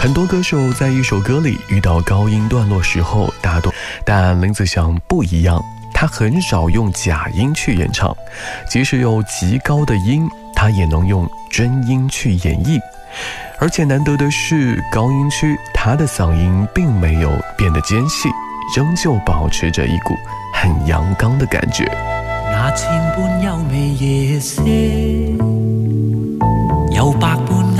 很多歌手在一首歌里遇到高音段落时候大多，但林子祥不一样，他很少用假音去演唱，即使有极高的音，他也能用真音去演绎。而且难得的是，高音区他的嗓音并没有变得尖细，仍旧保持着一股很阳刚的感觉。 那千般優美夜色，有百般